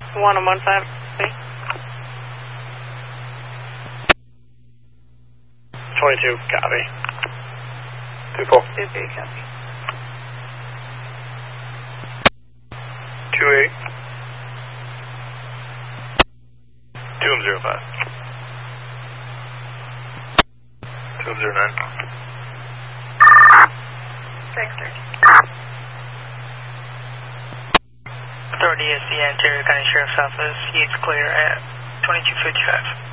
1 on 1 5. 22, copy. 2-4. 2-3, copy. 2-8. 2-0-5. 2-0-9. Thanks, sir. Authority is the Ontario County Sheriff's Office. He's clear at 2255.